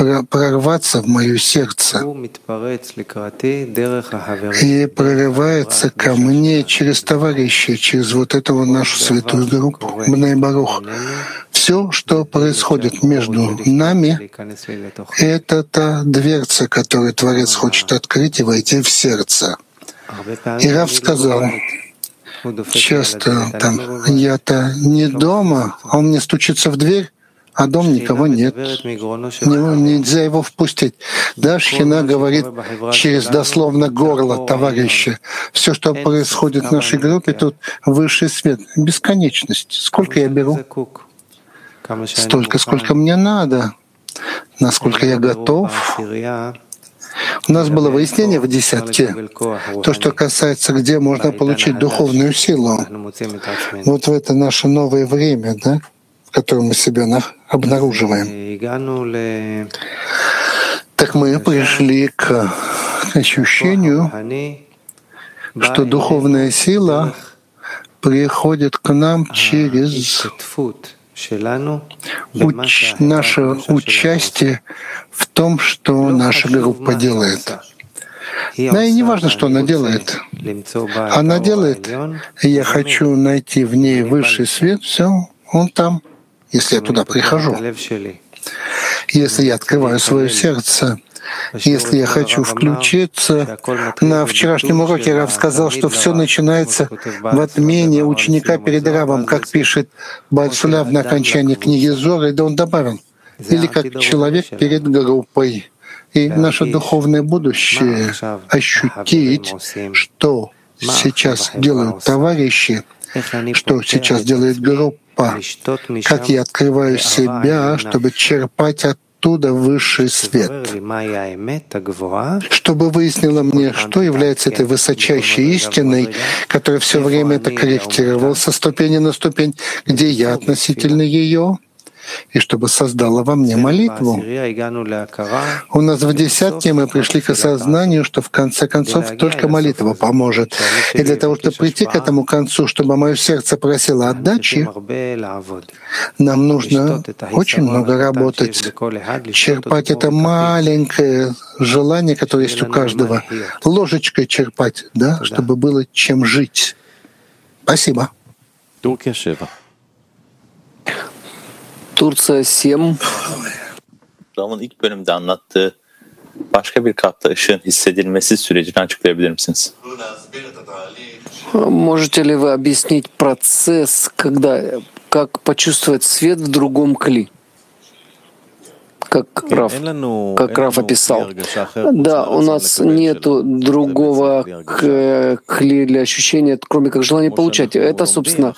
прорваться в мое сердце и прорывается ко мне через товарища, через вот эту вот нашу святую группу, Бней Барух. Все, что происходит между нами, это та дверца, которую Творец хочет открыть и войти в сердце. И Рав сказал, часто там, я-то не дома, а он мне стучится в дверь, а дома никого нет. Нельзя его впустить. Да, Шхина говорит через дословно горло товарища. Все, что происходит в нашей группе, тут высший свет. Бесконечность. Сколько я беру? Столько, сколько мне надо. Насколько я готов. У нас было выяснение в десятке, то, что касается, где можно получить духовную силу. Вот в это наше новое время, да, в котором мы себя обнаруживаем. Так мы пришли к ощущению, что духовная сила приходит к нам через наше участие в том, что наша группа делает. Да и не важно, что она делает. Она делает, я хочу найти в ней высший свет, все, он там, если я туда прихожу. Если я открываю свое сердце, если я хочу включиться. На вчерашнем уроке Рав сказал, что все начинается в отмене ученика перед Равом, как пишет Бааль-Суляв на окончании книги Зора, и да он добавил, или как человек перед группой. И наше духовное будущее — ощутить, что сейчас делают товарищи, что сейчас делает группа, как я открываю себя, чтобы черпать оттуда высший свет, чтобы выяснило мне, что является этой высочайшей истиной, которая все время это корректировала со ступени на ступень, где я относительно ее, и чтобы создала во мне молитву. У нас в десятке мы пришли к осознанию, что в конце концов только молитва поможет. И для того, чтобы прийти к этому концу, чтобы мое сердце просило отдачи, нам нужно очень много работать, черпать это маленькое желание, которое есть у каждого, ложечкой черпать, да, чтобы было чем жить. Спасибо. Turция 7. Ram'ın ilk bölümde anlattığı başka bir katta ışığın hissedilmesi sürecini açıklayabilir misiniz? Можете ли вы объяснить процесс, как почувствовать свет в другом кли? Как Рав описал. Да, у нас нету другого кли для ощущения, кроме как желания получать. Это, собственно,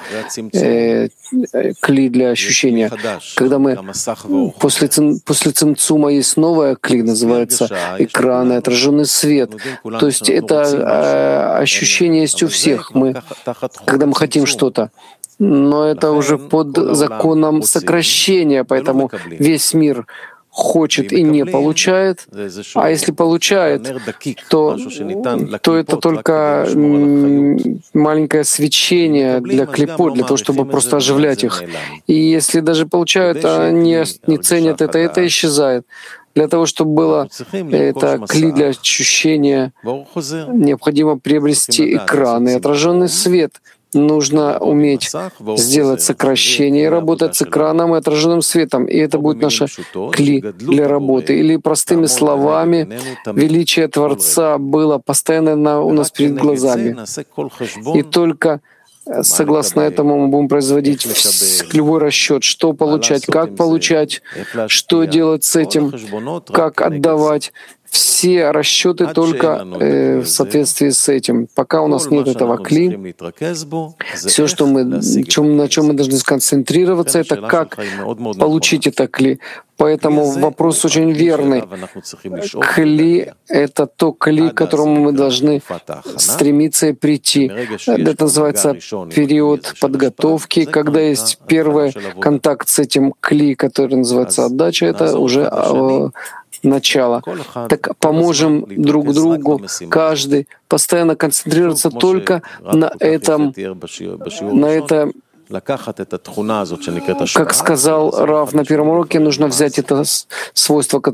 кли для ощущения. Когда мы после цимцума есть новая кли, называется экран и отраженный свет. То есть это ощущение есть у всех. Когда мы хотим что-то. Но это уже под законом сокращения, поэтому весь мир хочет и не получает, а если получает, то это только маленькое свечение для клипот, для того, чтобы просто оживлять их. И если даже получают, а не ценят это исчезает. Для того, чтобы было это кли для ощущения, необходимо приобрести экран и отраженный свет. Нужно уметь сделать сокращение и работать с экраном и отраженным светом. И это будет наша кли для работы. Или простыми словами, величие Творца было постоянно у нас перед глазами. И только согласно этому мы будем производить любой расчет, что получать, как получать, что делать с этим, как отдавать. Все расчеты только в соответствии с этим. Пока у нас нет этого кли, все, на чем мы должны сконцентрироваться, это как получить это кли. Поэтому вопрос очень верный. Кли — это то кли, к которому мы должны стремиться и прийти. Это называется период подготовки, когда есть первый контакт с этим кли, который называется отдача, это уже начало. Так поможем друг другу, каждый постоянно концентрироваться только на этом, как сказал Рав на первом уроке, нужно взять это свойство,